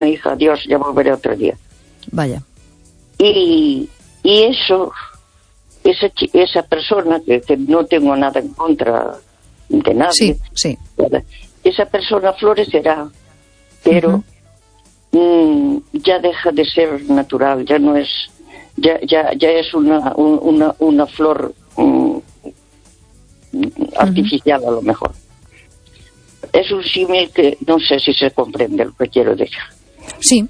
hija, adiós, ya volveré otro día. Vaya. Y eso, esa persona, que no tengo nada en contra de nadie, sí. Esa persona florecerá, pero ya deja de ser natural, ya no es, ya es una flor artificial a lo mejor. Es un símil que no sé si se comprende lo que quiero decir. Sí.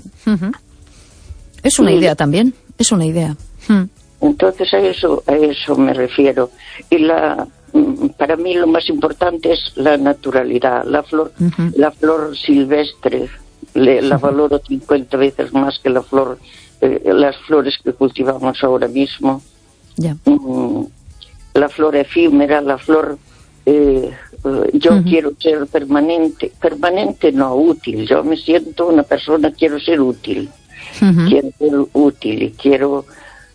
Es una idea también, es una idea. Entonces a eso me refiero. Y para mí lo más importante es la naturalidad. La flor silvestre la valoro 50 veces más que las flores que cultivamos ahora mismo. Ya. La flor efímera, la flor... yo quiero ser permanente no, útil. Yo me siento una persona, quiero ser útil. Quiero ser útil y quiero...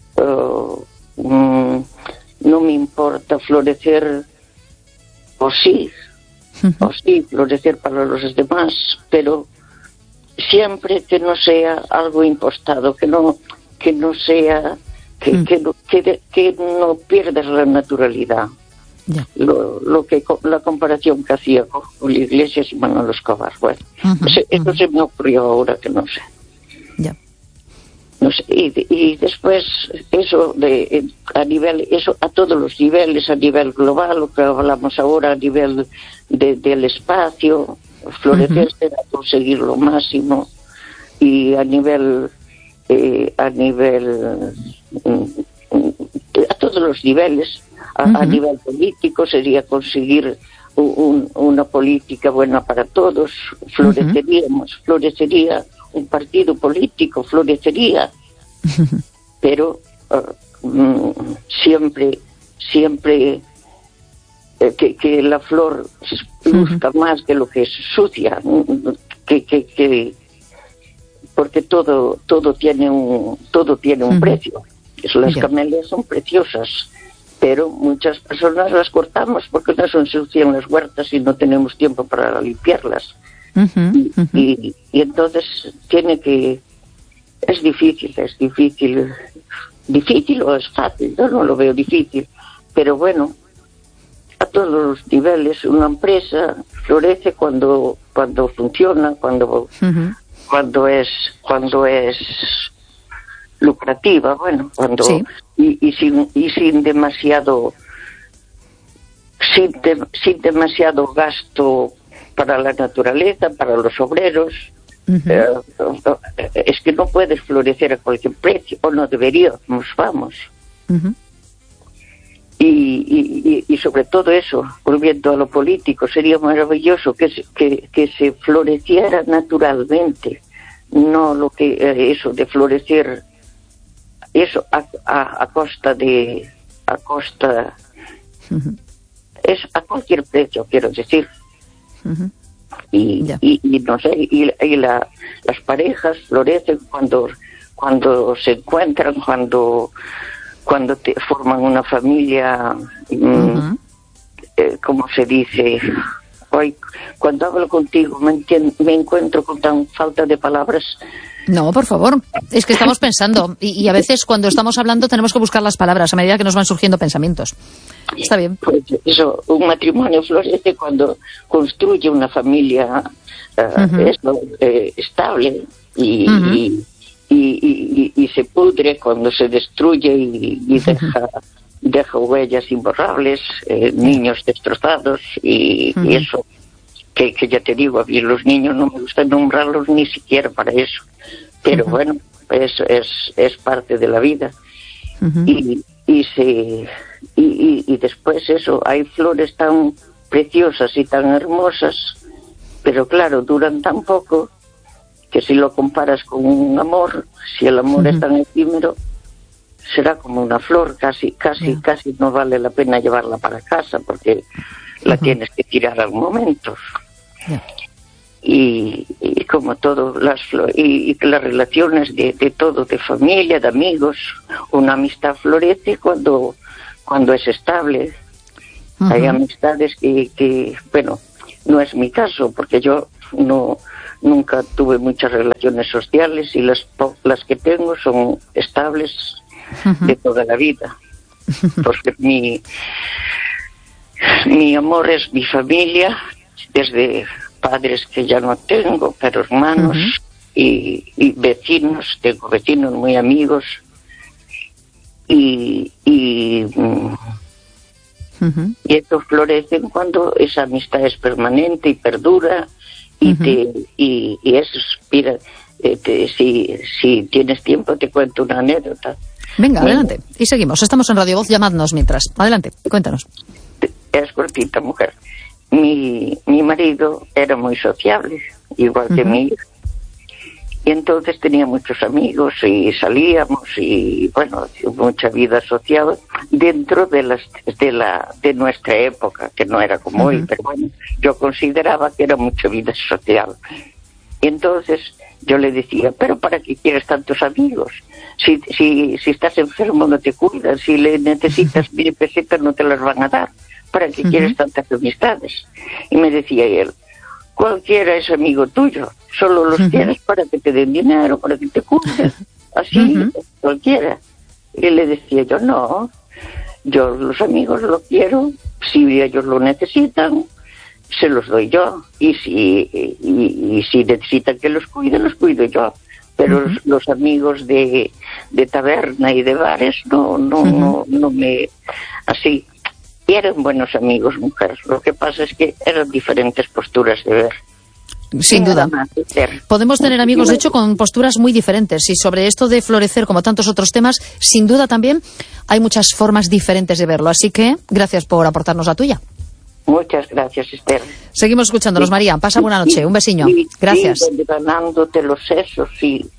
no me importa florecer o sí, florecer para los demás, pero siempre que no sea algo impostado, que no sea, que no pierdas la naturalidad. Ya. La comparación que hacía con Iglesias y Manolo Escobar, bueno, eso se me ocurrió ahora que no sé. Ya. No sé, y después eso a todos los niveles, a nivel global, lo que hablamos ahora, a nivel del espacio, florecer será conseguir lo máximo, y a todos los niveles, a nivel político sería conseguir una política buena para todos, florecería un partido político, florecería, pero siempre que la flor luzca más de lo que es sucia, porque todo tiene un precio. Las camelias son preciosas, pero muchas personas las cortamos porque no se ensucian las huertas y no tenemos tiempo para limpiarlas. Y entonces es difícil o es fácil, yo no lo veo difícil, pero bueno, a todos los niveles una empresa florece cuando funciona, cuando es lucrativa, bueno, cuando y sin demasiado gasto para la naturaleza, para los obreros. Es que no puedes florecer a cualquier precio, o no deberíamos, vamos. Y sobre todo eso, volviendo a lo político, sería maravilloso que se floreciera naturalmente, no lo que eso de florecer eso a costa es a cualquier precio, quiero decir. Y no sé, y las parejas florecen cuando se encuentran, cuando forman una familia, como se dice. Hoy, cuando hablo contigo, me encuentro con tan falta de palabras. No, por favor, es que estamos pensando y a veces cuando estamos hablando tenemos que buscar las palabras a medida que nos van surgiendo pensamientos. Está bien. Pues eso, un matrimonio florece cuando construye una familia estable y se pudre cuando se destruye y deja huellas imborrables, niños destrozados y eso, que ya te digo, a mí los niños no me gusta nombrarlos ni siquiera para eso, pero bueno, es parte de la vida. Y después eso, hay flores tan preciosas y tan hermosas, pero claro, duran tan poco que si lo comparas con un amor, si el amor es tan efímero, será como una flor, casi no vale la pena llevarla para casa porque la tienes que tirar al momento. Y como todo, y las relaciones de todo, de familia, de amigos, una amistad florece cuando es estable. Hay amistades que, bueno, no es mi caso, porque yo no nunca tuve muchas relaciones sociales y las que tengo son estables de toda la vida. Porque mi amor es mi familia, desde padres que ya no tengo, pero hermanos y vecinos. Tengo vecinos muy amigos y estos florecen cuando esa amistad es permanente y perdura y eso. Mira, si tienes tiempo te cuento una anécdota. Venga, adelante. Y seguimos. Estamos en Radio Voz. Llamadnos mientras. Adelante, cuéntanos. Es cortita, mujer. Mi marido era muy sociable, igual que mi hija. Y entonces tenía muchos amigos y salíamos y, bueno, mucha vida social dentro de nuestra época, que no era como hoy, pero bueno, yo consideraba que era mucha vida social. Y entonces yo le decía, pero ¿para qué quieres tantos amigos? Si estás enfermo no te cuidan, si le necesitas 1000 pesetas no te las van a dar. ¿Para qué quieres tantas amistades? Y me decía él, cualquiera es amigo tuyo, solo los quieres para que te den dinero, para que te cuiden. Así, cualquiera. Y le decía yo, no, yo los amigos los quiero, si ellos lo necesitan, se los doy yo. Y si necesitan que los cuido yo. Pero los amigos de taberna y de bares no me... Así. Y eran buenos amigos, mujeres. Lo que pasa es que eran diferentes posturas de ver. Sin duda. Podemos tener amigos, de hecho, con posturas muy diferentes. Y sobre esto de florecer, como tantos otros temas, sin duda también hay muchas formas diferentes de verlo. Así que, gracias por aportarnos la tuya. Muchas gracias, Esther. Seguimos escuchándonos, María. Pasa buena noche. Un besiño. Gracias. Ganándote los sesos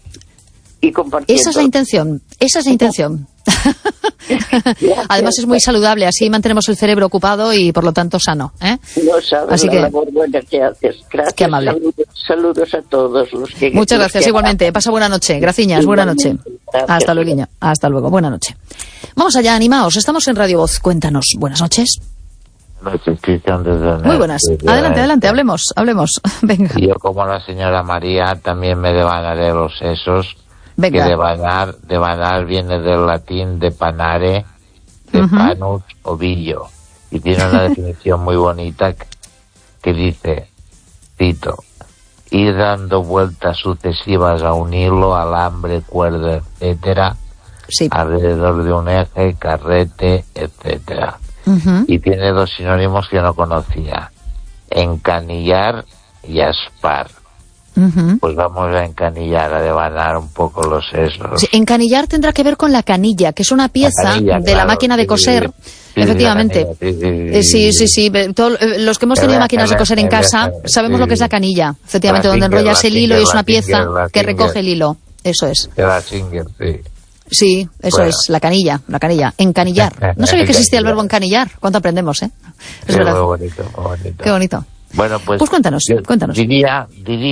y compartiendo. Esa es la intención. Esa es la intención. Además es muy saludable, así mantenemos el cerebro ocupado y por lo tanto sano, ¿eh? No sabes así la labor buena que haces. Gracias. Qué amable. Saludos a todos los que... Muchas gracias, igualmente. Pasa buena noche. Graciñas, buena noche. Gracias. Hasta luego. Hasta luego. Buena noche. Vamos allá, animaos. Estamos en Radio Voz. Cuéntanos. Buenas noches. Noches, Cristian, desde muy buenas. Adelante, hablemos. Venga. Yo, como la señora María, también me devanaré los sesos. Venga. Que devanar viene del latín de panare, de panus, ovillo. Y tiene una definición muy bonita que dice, cito, ir dando vueltas sucesivas a un hilo, alambre, cuerda, etcétera, alrededor de un eje, carrete, etcétera. Y tiene dos sinónimos que no conocía, encanillar y aspar. Pues vamos a encanillar, a devanar un poco los sesos. Sí, encanillar tendrá que ver con la canilla, que es una pieza de la máquina de coser. Sí, efectivamente. Sí. Todos los que hemos tenido máquinas de coser en casa sabemos lo que es la canilla. Efectivamente, donde enrollas el hilo y es una pieza que recoge el hilo. Eso es. La Singer, sí. Sí, eso es, la canilla. Encanillar. No sabía que existía el verbo encanillar. ¿Cuánto aprendemos, eh? Es verdad. Muy bonito. Qué bonito. Bueno, pues cuéntanos. Diría,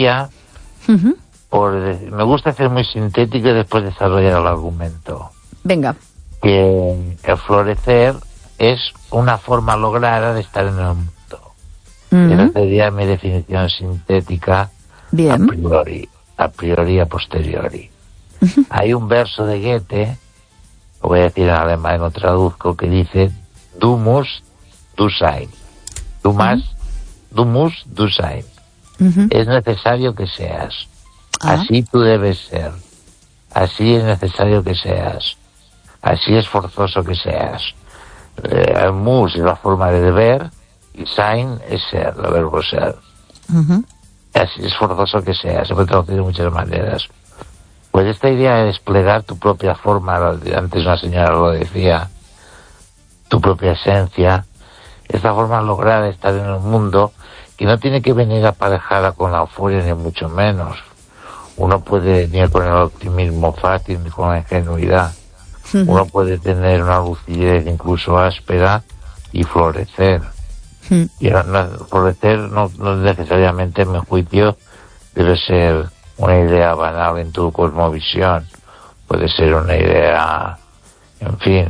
me gusta ser muy sintético y después desarrollar el argumento. Venga. Que el florecer es una forma lograda de estar en el mundo. Esa sería mi definición sintética. Bien. A priori, a posteriori. Hay un verso de Goethe, lo voy a decir en alemán, lo traduzco, que dice, du musst, du sein. Du musst, du sein. Es necesario que seas. Así tú debes ser. Así es necesario que seas. Así es forzoso que seas. El mus es la forma de deber y sein es ser, el verbo ser. Así es forzoso que seas. Se puede traducir de muchas maneras. Pues esta idea de desplegar tu propia forma, antes una señora lo decía, tu propia esencia, esta forma lograda de estar en el mundo, que no tiene que venir aparejada con la euforia ni mucho menos. Uno puede ni con el optimismo fácil ni con la ingenuidad. Uno puede tener una lucidez incluso áspera y florecer. Y florecer no necesariamente, en mi juicio, debe ser una idea banal en tu cosmovisión. Puede ser una idea, en fin,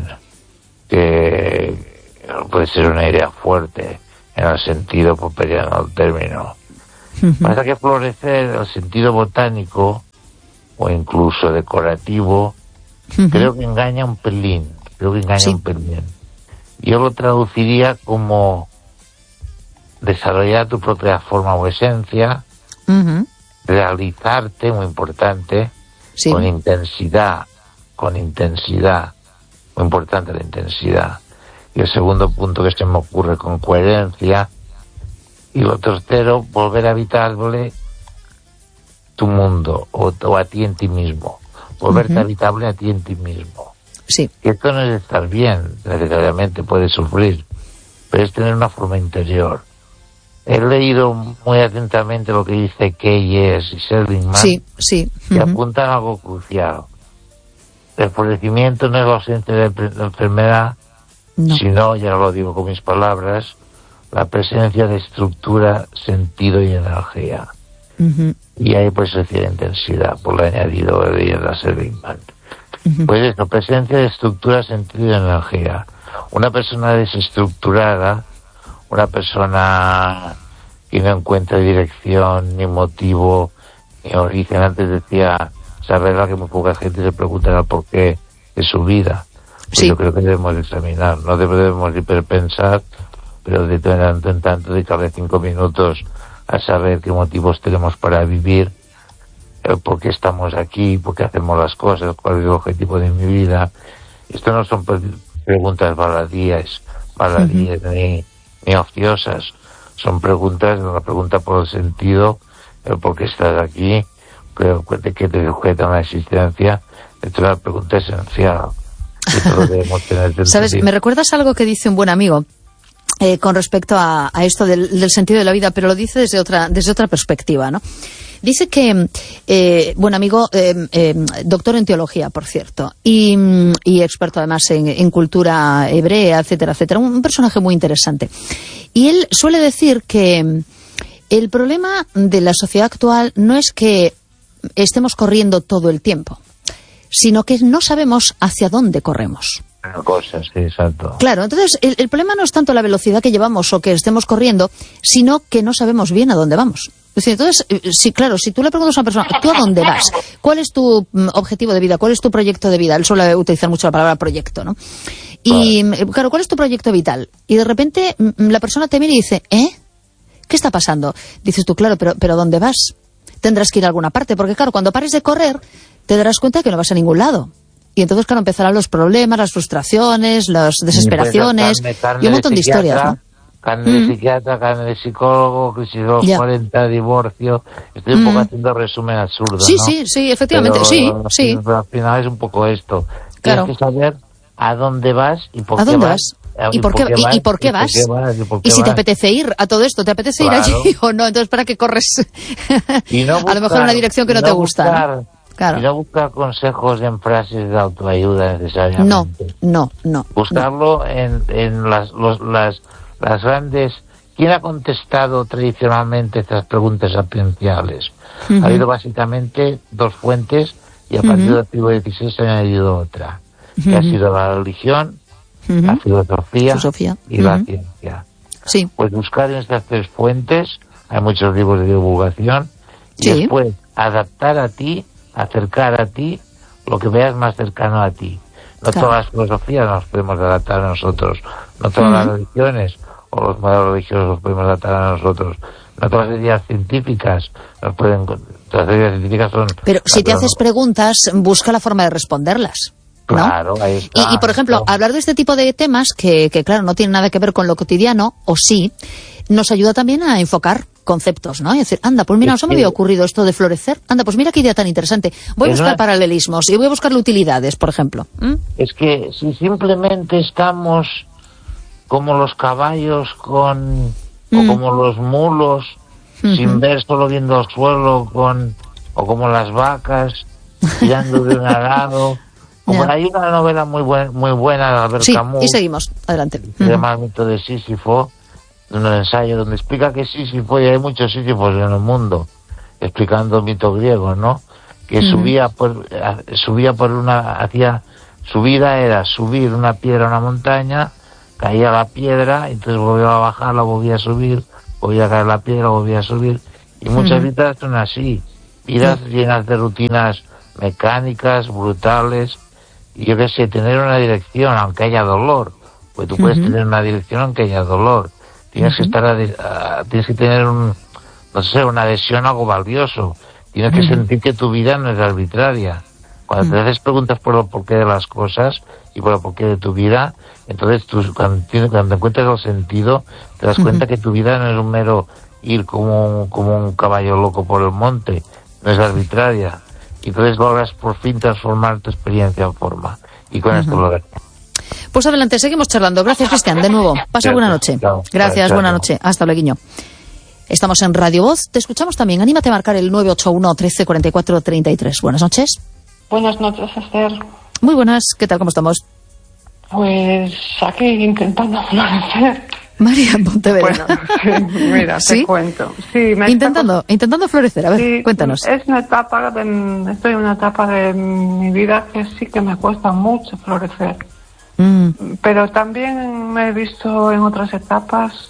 que puede ser una idea fuerte en el sentido popperiano del término. Pasa que florecer, el sentido botánico o incluso decorativo, creo que engaña un pelín. Yo lo traduciría como desarrollar tu propia forma o esencia, realizarte, muy importante, con intensidad, muy importante la intensidad. Y el segundo punto que se me ocurre, con coherencia. Y lo tercero, volver a habitable tu mundo, o a ti en ti mismo. Volverte habitable a ti en ti mismo. Sí. Y esto no es estar bien, necesariamente puedes sufrir, pero es tener una forma interior. He leído muy atentamente lo que dice Keyes y Seligman, y apuntan a algo crucial. El florecimiento no es la ausencia de la enfermedad, sino, ya lo digo con mis palabras, la presencia de estructura, sentido y energía. Y ahí pues se decía intensidad, por lo añadido de la Seligman. Pues eso, presencia de estructura, sentido y energía. Una persona desestructurada, una persona que no encuentra dirección, ni motivo, ni origen. Antes decía Sabela que muy poca gente se preguntará por qué de su vida. Pues yo creo que debemos examinar, no debemos hiperpensar, pero de tanto en tanto dedicarle 5 minutos a saber qué motivos tenemos para vivir, por qué estamos aquí, por qué hacemos las cosas, cuál es el objetivo de mi vida. Esto no son preguntas baladíes ni ociosas, son preguntas, una pregunta por el sentido, el por qué estás aquí, de qué te sujeta una existencia. Esto es una pregunta esencial. Esto debemos tener. ¿Sabes? Me recuerdas algo que dice un buen amigo con respecto a esto del sentido de la vida, pero lo dice desde otra perspectiva, ¿no? Dice que, buen amigo, doctor en teología, por cierto, y experto además en cultura hebrea, etcétera, etcétera, un personaje muy interesante. Y él suele decir que el problema de la sociedad actual no es que estemos corriendo todo el tiempo, sino que no sabemos hacia dónde corremos. Cosas, sí, exacto. Claro, entonces el problema no es tanto la velocidad que llevamos o que estemos corriendo, sino que no sabemos bien a dónde vamos. Es decir, entonces, si tú le preguntas a una persona, ¿tú a dónde vas? ¿Cuál es tu objetivo de vida? ¿Cuál es tu proyecto de vida? Él suele utilizar mucho la palabra proyecto, ¿no? Y, claro, ¿cuál es tu proyecto vital? Y de repente la persona te mira y dice, ¿qué está pasando? Dices tú, claro, pero ¿dónde vas? Tendrás que ir a alguna parte, porque claro, cuando pares de correr, te darás cuenta de que no vas a ningún lado. Y entonces, claro, empezarán los problemas, las frustraciones, las desesperaciones y un montón de historias, ¿no? Carne de psiquiatra, carne de psicólogo, crisis de los 40, divorcio. Estoy un poco haciendo resumen absurdo, sí, ¿no? Sí, efectivamente, pero, sí. Pero al final es un poco esto. Claro. Tienes que saber a dónde vas y por qué vas. ¿Y por qué vas? Y si te apetece ir a todo esto, ¿te apetece ir allí o no? Entonces, ¿para qué corres? Y no buscar, a lo mejor en una dirección que no te gusta. Claro. Y no buscar consejos en frases de autoayuda necesariamente. No. Buscarlo en las grandes. ¿Quién ha contestado tradicionalmente estas preguntas sapienciales? Ha habido básicamente 2 fuentes y a partir del siglo XVI se ha añadido otra, que ha sido la religión, la filosofía y la ciencia. Sí. Pues buscar en estas 3 fuentes, hay muchos libros de divulgación, y después adaptar a ti, acercar a ti lo que veas más cercano a ti. No todas las filosofías nos podemos adaptar a nosotros, no todas las religiones o los modelos religiosos los podemos adaptar a nosotros, no todas las ideas científicas nos pueden, todas las ideas científicas son... Pero si te haces preguntas, busca la forma de responderlas, ¿no? Claro, ahí está. Y por ejemplo, hablar de este tipo de temas que claro, no tienen nada que ver con lo cotidiano, o sí, nos ayuda también a enfocar conceptos, ¿no? Y decir, anda, pues mira, no se me había ocurrido esto de florecer. Anda, pues mira qué idea tan interesante. Voy a buscar paralelismos y voy a buscar utilidades, por ejemplo. Es que si simplemente estamos como los caballos o como los mulos, sin ver, solo viendo el suelo, o como las vacas, tirando de un arado. Como hay una novela muy buena de Albert Camus. Y seguimos, adelante. Se llama El mito de Sísifo, un ensayo donde explica que Sísifo, y hay muchos Sísifos en el mundo, explicando el mito griego, ¿no? Que subía por una, su vida era subir una piedra a una montaña, caía la piedra, entonces volvía a bajar, la volvía a subir, volvía a caer la piedra, volvía a subir, Y muchas vidas son así, vidas llenas de rutinas mecánicas, brutales, y yo qué sé, tener una dirección aunque haya dolor, pues tú puedes tener una dirección aunque haya dolor, tienes que tienes que tener una adhesión a algo valioso, tienes que sentir que tu vida no es arbitraria. Cuando te haces preguntas por el porqué de las cosas y por el porqué de tu vida, entonces tú, cuando encuentras el sentido, te das cuenta que tu vida no es un mero ir como un caballo loco por el monte, no es arbitraria. Y entonces logras por fin transformar tu experiencia en forma. Y con esto lo dejo. Pues adelante, seguimos charlando. Gracias, Cristian, de nuevo. Pasa buena noche. Gracias, buena noche. Hasta luego. Estamos en Radio Voz. Te escuchamos también. Anímate a marcar el 981 13 44 33. Buenas noches. Buenas noches, Esther. Muy buenas. ¿Qué tal? ¿Cómo estamos? Pues aquí intentando florecer. María Pontevedra. Bueno, sí, mira, ¿Sí? te cuento. Sí, intentando florecer. A ver, sí, cuéntanos. Estoy en una etapa de mi vida que sí que me cuesta mucho florecer. Pero también me he visto en otras etapas.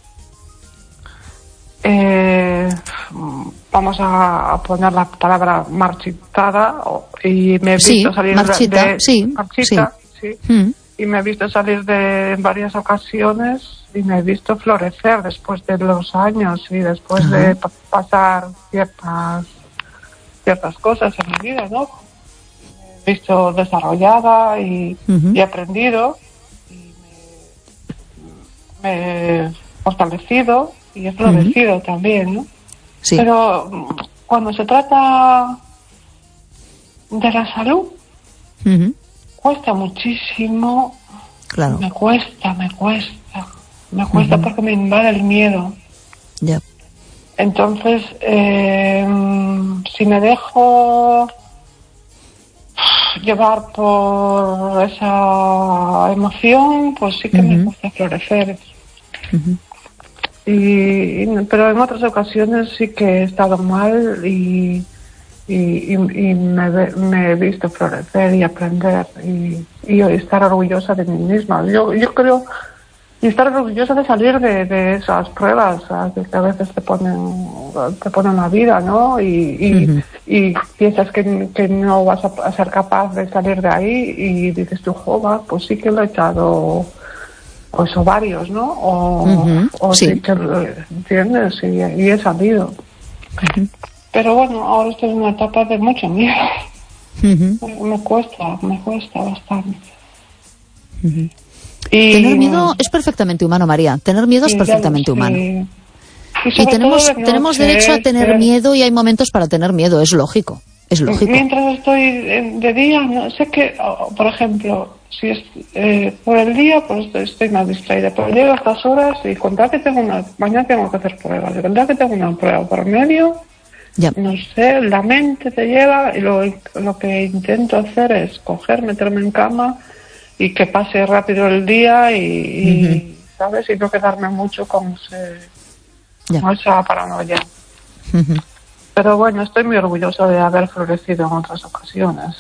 Vamos a poner la palabra marchitada y me he visto salir marchita, marchita, sí. Y me he visto salir en varias ocasiones y me he visto florecer después de los años y después de pasar ciertas cosas en mi vida, ¿no? Me he visto desarrollada y he aprendido y me he fortalecido y he florecido también, ¿no? Sí. Pero cuando se trata de la salud, cuesta muchísimo. Claro. Me cuesta porque me invade el miedo. Ya. Entonces, si me dejo llevar por esa emoción, pues sí que me cuesta florecer. Pero en otras ocasiones sí que he estado mal y me he visto florecer y aprender y estar orgullosa de mí misma. Yo creo, y estar orgullosa de salir de esas pruebas que a veces te ponen la vida, ¿no? Y piensas que no vas a ser capaz de salir de ahí y dices tú, joder, pues sí que lo he echado, pues o varios, ¿no? O sí que, ¿entiendes? Y he salido. Pero bueno, ahora estoy en una etapa de mucho miedo. Me cuesta bastante. Y tener miedo es perfectamente humano, María. Tener miedo es perfectamente humano. Y tenemos derecho a tener miedo y hay momentos para tener miedo, es lógico. Mientras estoy de día, no sé que, por ejemplo, si es por el día, pues estoy más distraída. Pero llego a estas horas y contar que mañana tengo que hacer pruebas, y contar que tengo una prueba por medio. Ya. No sé, la mente te lleva y lo que intento hacer es meterme en cama y que pase rápido el día y ¿sabes? Y no quedarme mucho con esa paranoia. Pero bueno, estoy muy orgullosa de haber florecido en otras ocasiones.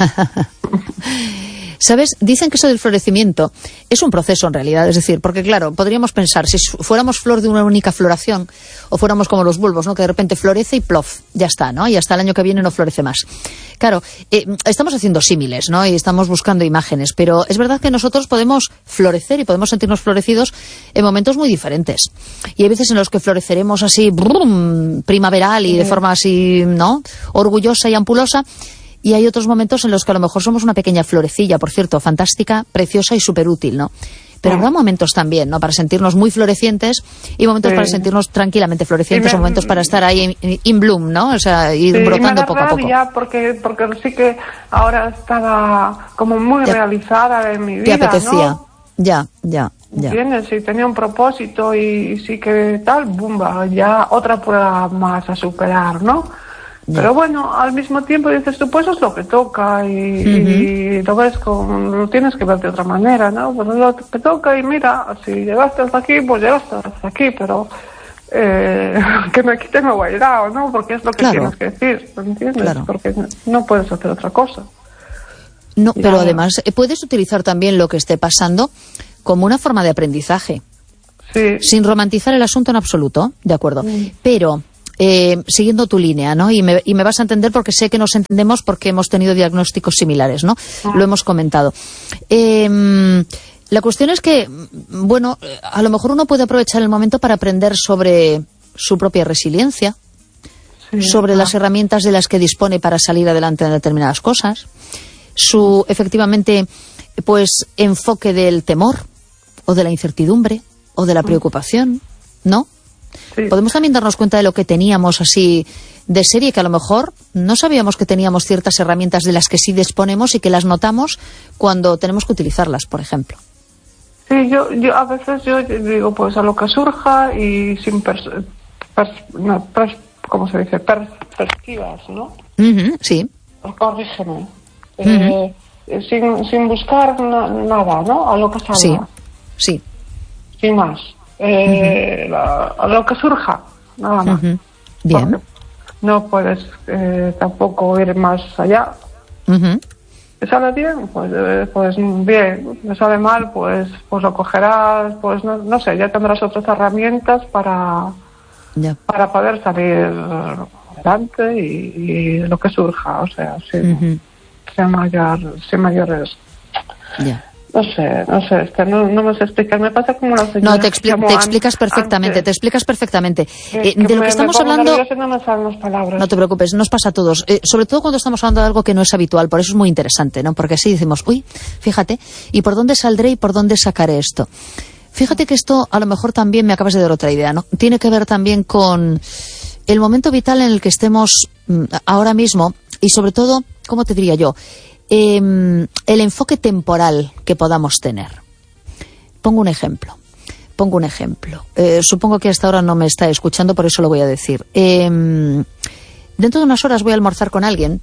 ¿Sabes? Dicen que eso del florecimiento es un proceso en realidad, es decir, porque claro, podríamos pensar, si fuéramos flor de una única floración, o fuéramos como los bulbos, ¿no? Que de repente florece y plof, ya está, ¿no? Y hasta el año que viene no florece más. Claro, estamos haciendo símiles, ¿no? Y estamos buscando imágenes, pero es verdad que nosotros podemos florecer y podemos sentirnos florecidos en momentos muy diferentes. Y hay veces en los que floreceremos así, primaveral y de forma así, ¿no? Orgullosa y ampulosa. Y hay otros momentos en los que a lo mejor somos una pequeña florecilla, por cierto, fantástica, preciosa y súper útil, ¿no? Pero habrá momentos también, ¿no? Para sentirnos muy florecientes y momentos para sentirnos tranquilamente florecientes, o momentos para estar ahí in bloom, ¿no? O sea, ir brotando poco a poco. Ya, porque sí que ahora estaba como muy realizada en mi vida, te apetecía, ¿no? Ya. ¿Entiendes? Sí, tenía un propósito y sí que tal, bumba, ya otra prueba más a superar, ¿no? Pero bueno, al mismo tiempo dices tú, pues es lo que toca y lo ves lo tienes que ver de otra manera, ¿no? Pues es lo que toca y mira, si llegaste hasta aquí, pues llegaste hasta aquí, pero que me quiten lo bailado, ¿no? Porque es lo que tienes que decir, ¿entiendes? Claro. Porque no puedes hacer otra cosa. No, pero además puedes utilizar también lo que esté pasando como una forma de aprendizaje. Sí. Sin romantizar el asunto en absoluto, ¿de acuerdo? Pero siguiendo tu línea, ¿no? Y me vas a entender porque sé que nos entendemos porque hemos tenido diagnósticos similares, ¿no? Lo hemos comentado. La cuestión es que, bueno, a lo mejor uno puede aprovechar el momento para aprender sobre su propia resiliencia, sobre las herramientas de las que dispone para salir adelante en determinadas cosas, su, efectivamente, pues, enfoque del temor, o de la incertidumbre, o de la preocupación, ¿no? Sí. Podemos también darnos cuenta de lo que teníamos así de serie, que a lo mejor no sabíamos que teníamos ciertas herramientas de las que sí disponemos y que las notamos cuando tenemos que utilizarlas, por ejemplo. Sí, yo a veces yo digo, pues a lo que surja y sin ¿cómo se dice? Perspectivas, ¿no? Sí. Corrígeme. Sin buscar nada, ¿no? A lo que salga. Sí. Sin más. A lo que surja, nada más. Bien. Porque no puedes tampoco ir más allá. ¿Te sale bien? Pues bien. ¿Te sale mal? Pues lo cogerás, pues no sé, ya tendrás otras herramientas para poder salir adelante y lo que surja, o sea, sin mayores. No sé, no me sé explicar, me pasa como la señora. No, te explicas perfectamente, te explicas perfectamente. De lo que estamos hablando, no me salen las palabras. No te preocupes, nos pasa a todos, sobre todo cuando estamos hablando de algo que no es habitual, por eso es muy interesante, ¿no? Porque así decimos, uy, fíjate, ¿y por dónde saldré y por dónde sacaré esto? Fíjate que esto a lo mejor también me acabas de dar otra idea, ¿no? Tiene que ver también con el momento vital en el que estemos ahora mismo y sobre todo, ¿cómo te diría yo? El enfoque temporal que podamos tener. Pongo un ejemplo. Supongo que hasta ahora no me está escuchando, por eso lo voy a decir. Dentro de unas horas voy a almorzar con alguien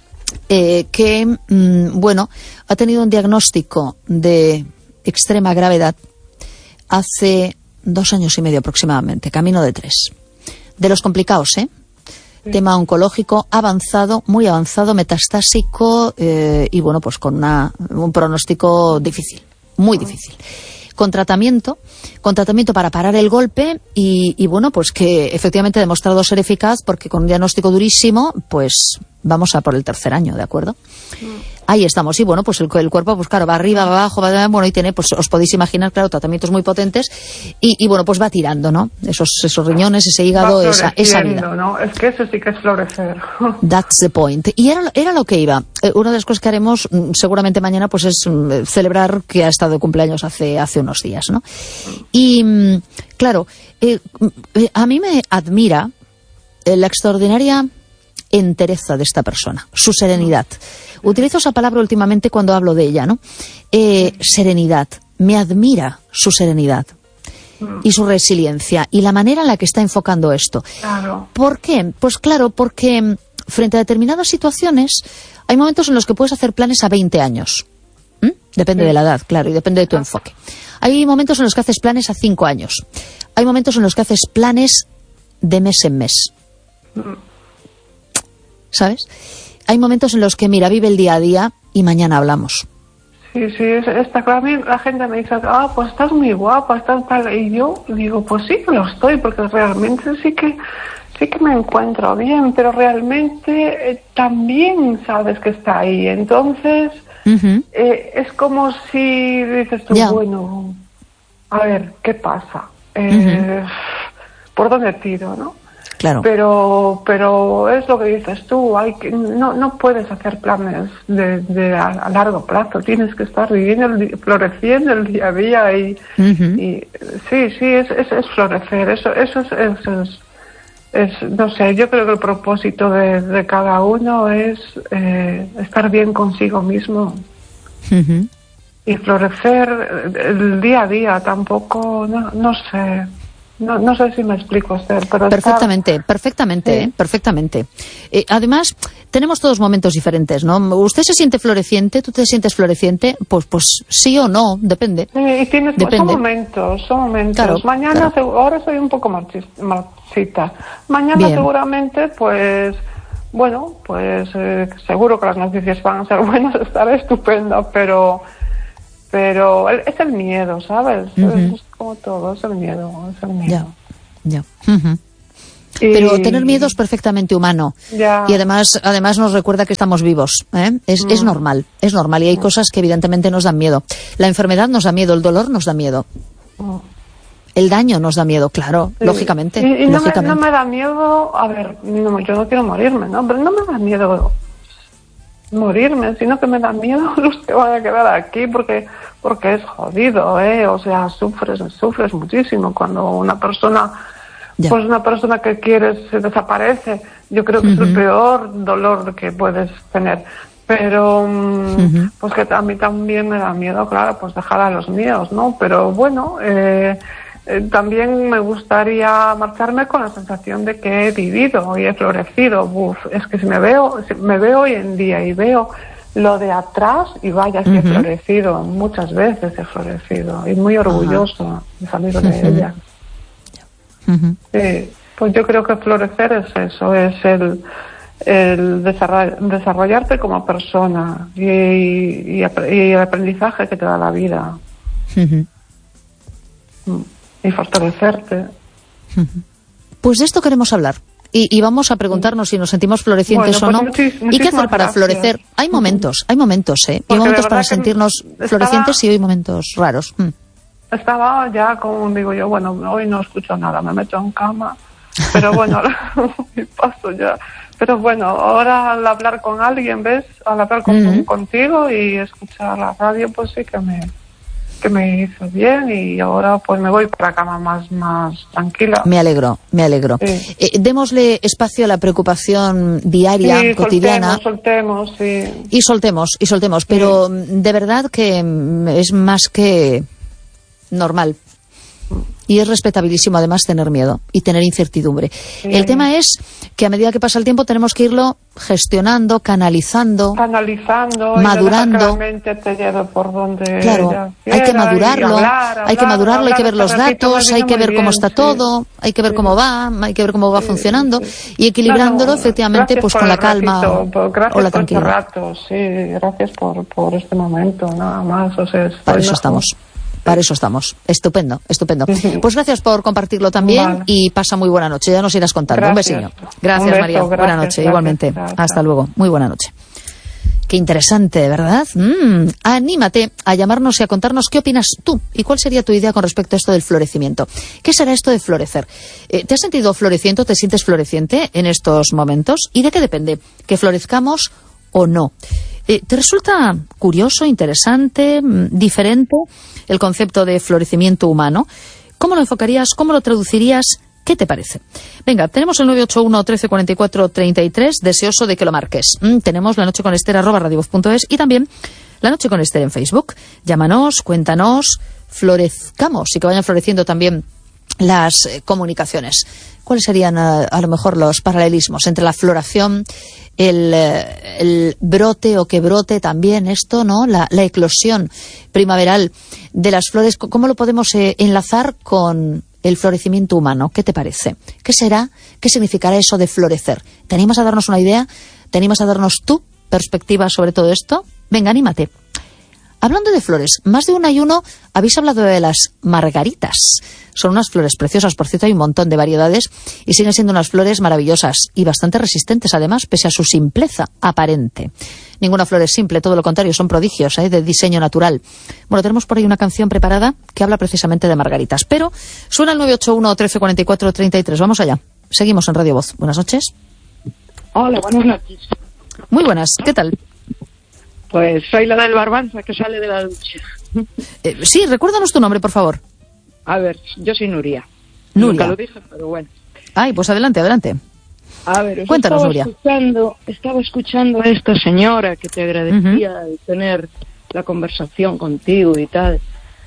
que, ha tenido un diagnóstico de extrema gravedad hace 2 años y medio aproximadamente, camino de 3. De los complicados, tema oncológico avanzado, muy avanzado, metastásico y pues con un pronóstico difícil, muy difícil. Con tratamiento para parar el golpe y pues que efectivamente ha demostrado ser eficaz porque con un diagnóstico durísimo, pues vamos a por el 3er año, ¿de acuerdo? Ahí estamos. Y pues el cuerpo, pues claro, va arriba, va abajo, y tiene, pues os podéis imaginar, claro, tratamientos muy potentes y pues va tirando, ¿no? Esos riñones, ese hígado, esa vida. ¿No? Es que eso sí que es florecer. That's the point. Y era lo que iba. Una de las cosas que haremos seguramente mañana, pues es celebrar que ha estado de cumpleaños hace unos días, ¿no? Y claro, a mí me admira la extraordinaria entereza de esta persona, su serenidad. Utilizo esa palabra últimamente cuando hablo de ella, ¿no? Serenidad. Me admira su serenidad y su resiliencia y la manera en la que está enfocando esto. Claro. ¿Por qué? Pues claro, porque frente a determinadas situaciones hay momentos en los que puedes hacer planes a 20 años. Depende de la edad, claro, y depende de tu enfoque. Hay momentos en los que haces planes a 5 años. Hay momentos en los que haces planes de mes en mes. ¿Sabes? Hay momentos en los que, mira, vive el día a día y mañana hablamos. Sí, está claro. La gente me dice, pues estás muy guapa, estás tal. Y yo digo, pues sí que lo estoy, porque realmente sí que me encuentro bien, pero realmente también sabes que está ahí. Entonces, es como si dices tú, bueno, a ver, ¿qué pasa? ¿Por dónde tiro, no? Claro. Pero es lo que dices tú, no puedes hacer planes a largo plazo, tienes que estar viviendo, floreciendo el día a día y sí, es florecer, eso es, no sé, yo creo que el propósito de cada uno es estar bien consigo mismo y florecer el día a día, tampoco, no sé. No sé si me explico, Esther, pero perfectamente, sí. Perfectamente. Además, tenemos todos momentos diferentes, ¿no? ¿Usted se siente floreciente? ¿Tú te sientes floreciente? Pues sí o no, depende. Sí, y son momentos. Claro, mañana, ahora soy un poco marchita. Mañana bien. Seguramente, pues, seguro que las noticias van a ser buenas, estaré estupenda, pero es el miedo, ¿sabes? Es como todo, es el miedo. Ya. Pero tener miedo es perfectamente humano. Ya. Y además nos recuerda que estamos vivos. Es normal, y hay cosas que evidentemente nos dan miedo. La enfermedad nos da miedo, el dolor nos da miedo. El daño nos da miedo, claro, lógicamente. Y no me da miedo, a ver, yo no quiero morirme, ¿no? Pero no me da miedo morirme, sino que me da miedo los que van a quedar aquí, porque es jodido, o sea, sufres muchísimo cuando una persona, pues una persona que quieres se desaparece. Yo creo que es el peor dolor que puedes tener. Pero, pues que a mí también me da miedo, claro, pues dejar a los míos, ¿no? Pero bueno, también me gustaría marcharme con la sensación de que he vivido y he florecido. Es que si me veo hoy en día y veo lo de atrás, y vaya, si he florecido, muchas veces he florecido, y muy orgulloso de salir de ella. Pues yo creo que florecer es eso, es el desarrollarte como persona y el aprendizaje que te da la vida. Y fortalecerte. Pues de esto queremos hablar. Y vamos a preguntarnos si nos sentimos florecientes o no. ¿Y qué hacer para florecer? Hay momentos, Hay momentos para sentirnos florecientes y hay momentos raros. Estaba ya, como digo yo, bueno, hoy no escucho nada, me meto en cama, pero bueno, y paso ya. Pero bueno, ahora al hablar con alguien, ¿ves? Al hablar contigo y escuchar la radio, pues sí que me hizo bien, y ahora pues me voy para la cama más tranquila. Me alegro. Sí. Démosle espacio a la preocupación diaria, cotidiana. Soltemos. Y soltemos, pero de verdad que es más que normal. Y es respetabilísimo además tener miedo y tener incertidumbre. El tema es que a medida que pasa el tiempo tenemos que irlo gestionando, canalizando, madurando. Y no que la mente te lleve por donde claro, hay que madurarlo, hay que ver los datos, hay que ver cómo está todo, hay que ver cómo va, hay que ver cómo va funcionando y equilibrándolo efectivamente pues con la calma o la tranquilidad. Gracias por este momento, nada más. Para eso estamos. Estupendo. Pues gracias por compartirlo también y pasa muy buena noche. Ya nos irás contando. Gracias. Un besillo. Gracias, María. Buena noche, igualmente. Hasta luego. Muy buena noche. Qué interesante, ¿verdad? Anímate a llamarnos y a contarnos qué opinas tú y cuál sería tu idea con respecto a esto del florecimiento. ¿Qué será esto de florecer? ¿Te has sentido floreciente o te sientes floreciente en estos momentos? ¿Y de qué depende? ¿Que florezcamos o no? ¿Te resulta curioso, interesante, diferente el concepto de florecimiento humano? ¿Cómo lo enfocarías? ¿Cómo lo traducirías? ¿Qué te parece? Venga, tenemos el 981 13 44 33, deseoso de que lo marques. Tenemos la noche con Esther @radiovoz.es y también la noche con Esther en Facebook. Llámanos, cuéntanos, florezcamos y que vayan floreciendo también las comunicaciones. ¿Cuáles serían a lo mejor los paralelismos entre la floración, el brote o que brote también esto, ¿no? La eclosión primaveral de las flores? ¿Cómo lo podemos enlazar con el florecimiento humano? ¿Qué te parece? ¿Qué será? ¿Qué significará eso de florecer? ¿Te animas a darnos una idea? ¿Te animas a darnos tu perspectiva sobre todo esto? Venga, anímate. Hablando de flores, más de una y uno habéis hablado de las margaritas. Son unas flores preciosas, por cierto, hay un montón de variedades y siguen siendo unas flores maravillosas y bastante resistentes, además, pese a su simpleza aparente. Ninguna flor es simple, todo lo contrario, son prodigios de diseño natural. Bueno, tenemos por ahí una canción preparada que habla precisamente de margaritas, pero suena el 981 13 44 33. Vamos allá. Seguimos en Radio Voz. Buenas noches. Hola, buenas noches. Muy buenas, ¿qué tal? Pues soy la del Barbanza que sale de la ducha. Sí, recuérdanos tu nombre, por favor. A ver, yo soy Nuria. Nuria. Nunca lo dije, pero bueno. Ay, pues adelante. A ver, cuéntanos, Nuria. Estaba escuchando a esta señora que te agradecía de tener la conversación contigo y tal.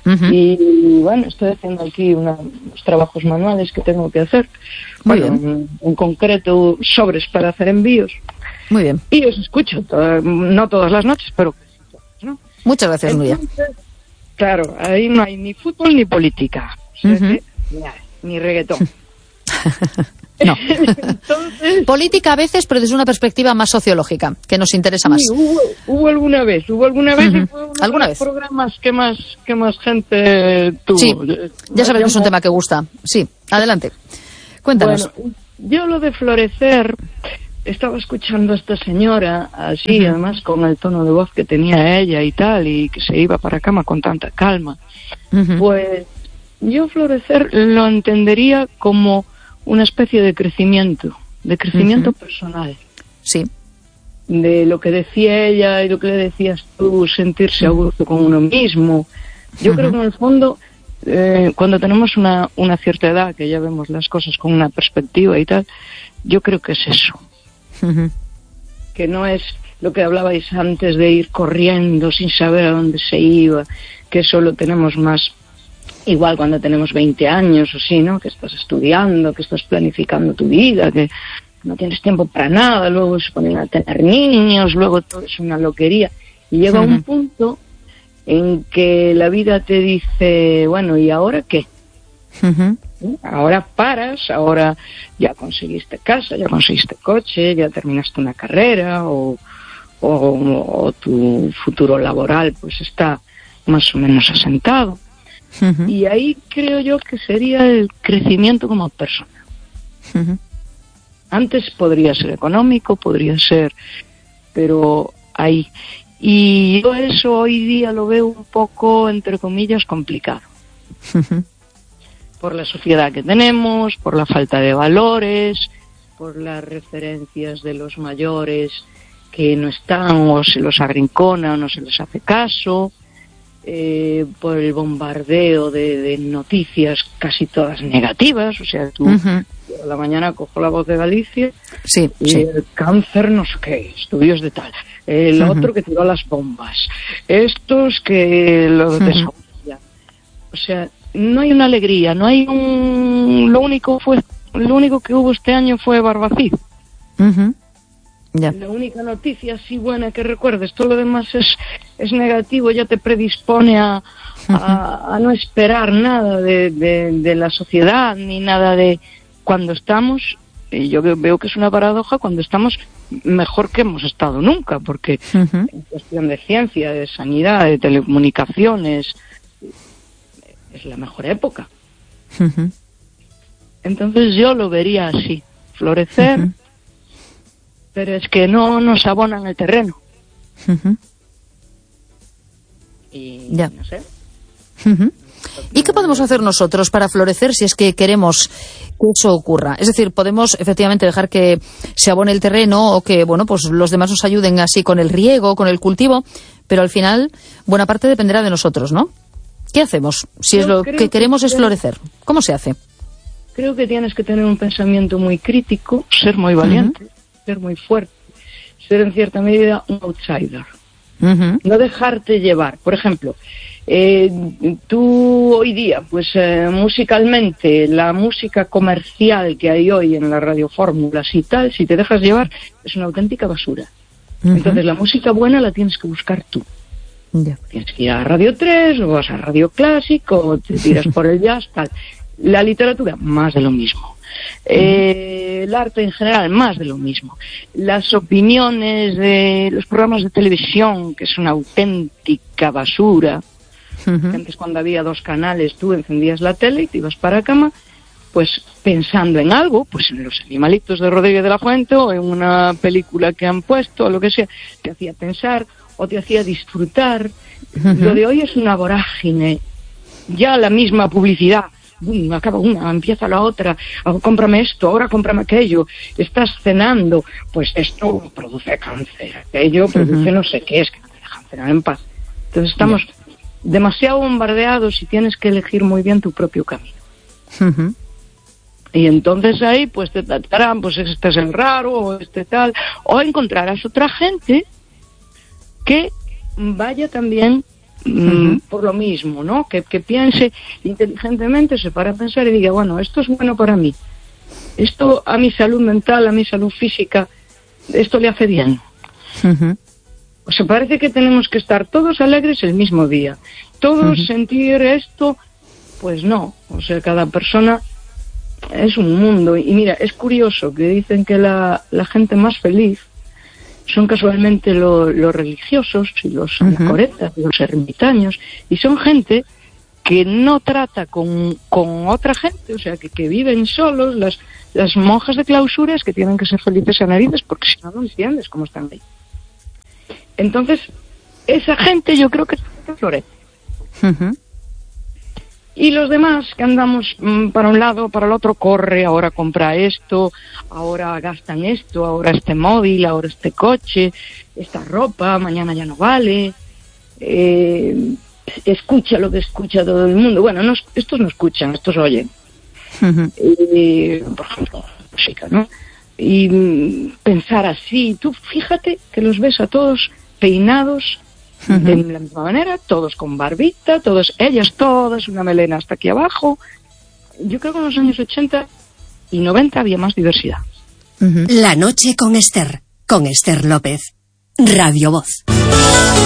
Y bueno, estoy haciendo aquí unos trabajos manuales que tengo que hacer. Muy bien. En concreto, sobres para hacer envíos. Muy bien. Y os escucho, no todas las noches, pero casi todas, ¿no? Muchas gracias, Nuria. Claro, ahí no hay ni fútbol ni política. O sea que, ni reggaetón. No. Entonces, política a veces, pero desde una perspectiva más sociológica, que nos interesa más. Sí, hubo alguna vez y fue uno de los programas que más gente tuvo. Sí, ya sabes que es un tema que gusta. Sí, adelante. Cuéntanos. Bueno, Yo lo de florecer, estaba escuchando a esta señora así, además con el tono de voz que tenía ella y tal, y que se iba para cama con tanta calma. Pues yo florecer lo entendería como una especie de crecimiento personal. Sí. De lo que decía ella y lo que le decías tú, sentirse a gusto con uno mismo. Yo creo que en el fondo, cuando tenemos una cierta edad, que ya vemos las cosas con una perspectiva y tal, yo creo que es eso. Que no es lo que hablabais antes de ir corriendo sin saber a dónde se iba, que eso lo tenemos más igual cuando tenemos 20 años o sí, ¿no? Que estás estudiando, que estás planificando tu vida, que no tienes tiempo para nada, luego se ponen a tener niños, luego todo es una loquería. Y llega un punto en que la vida te dice, bueno, ¿y ahora qué? Ahora paras, ahora ya conseguiste casa, ya conseguiste coche, ya terminaste una carrera o tu futuro laboral pues está más o menos asentado. Y ahí creo yo que sería el crecimiento como persona. Antes podría ser económico, podría ser, pero ahí. Y yo eso hoy día lo veo un poco, entre comillas, complicado. Por la sociedad que tenemos, por la falta de valores, por las referencias de los mayores que no están o se los arrincona o no se les hace caso, por el bombardeo de noticias casi todas negativas. O sea, tú a la mañana cojo La Voz de Galicia y el cáncer no sé qué, estudios de tal, el otro que tiró las bombas, estos que lo desahucian. O sea, no hay una alegría, no hay lo único que hubo este año fue Barbacid. La única noticia así buena que recuerdes, todo lo demás es negativo, ya te predispone a no esperar nada de la sociedad, ni nada de cuando estamos, y yo veo que es una paradoja, cuando estamos mejor que hemos estado nunca, porque en cuestión de ciencia, de sanidad, de telecomunicaciones, es la mejor época. Entonces yo lo vería así, florecer, pero es que no nos abonan el terreno. Y no sé. ¿Y qué podemos hacer nosotros para florecer si es que queremos que eso ocurra? Es decir, podemos efectivamente dejar que se abone el terreno o que, bueno, pues los demás nos ayuden así con el riego, con el cultivo, pero al final buena parte dependerá de nosotros, ¿no? ¿Qué hacemos si es lo que queremos es florecer? ¿Cómo se hace? Creo que tienes que tener un pensamiento muy crítico, ser muy valiente, ser muy fuerte, ser en cierta medida un outsider. No dejarte llevar. Por ejemplo, tú hoy día, pues musicalmente, la música comercial que hay hoy en las radiofórmulas y tal, si te dejas llevar, es una auténtica basura. Entonces la música buena la tienes que buscar tú. Tienes que ir a Radio 3 o vas a Radio Clásico o te tiras por el jazz, tal. La literatura, más de lo mismo. El arte en general, más de lo mismo. Las opiniones de los programas de televisión, que es una auténtica basura. Antes, cuando había 2 canales, tú encendías la tele y te ibas para cama, pues pensando en algo, pues en los animalitos de Rodríguez de la Fuente o en una película que han puesto o lo que sea, te hacía pensar o te hacía disfrutar. Lo de hoy es una vorágine. Ya la misma publicidad, acaba una, empieza la otra, cómprame esto, ahora cómprame aquello, estás cenando, pues esto produce cáncer, aquello produce no sé qué, es que no te dejan cenar en paz. Entonces estamos demasiado bombardeados y tienes que elegir muy bien tu propio camino. Y entonces ahí pues te tratarán, pues este es el raro, o este tal, o encontrarás otra gente que vaya también por lo mismo, ¿no? Que piense inteligentemente, se para a pensar y diga, bueno, esto es bueno para mí, esto a mi salud mental, a mi salud física, esto le hace bien. O sea, parece que tenemos que estar todos alegres el mismo día, todos sentir esto, pues no. O sea, cada persona es un mundo. Y mira, es curioso que dicen que la gente más feliz son casualmente los religiosos y los anacoretas, los ermitaños, y son gente que no trata con otra gente, o sea, que viven solos, las monjas de clausura, es que tienen que ser felices a narices, porque si no, no entiendes cómo están ahí. Entonces, esa gente yo creo que florece. Y los demás que andamos para un lado, para el otro, corre, ahora compra esto, ahora gastan esto, ahora este móvil, ahora este coche, esta ropa, mañana ya no vale, escucha lo que escucha todo el mundo. Bueno, estos no escuchan, estos oyen. Por ejemplo, música, ¿no? Y pensar así, tú fíjate que los ves a todos peinados de la misma manera, todos con barbita, ellas todas, una melena hasta aquí abajo. Yo creo que en los años 80 y 90 había más diversidad. La noche con Esther López, Radio Voz.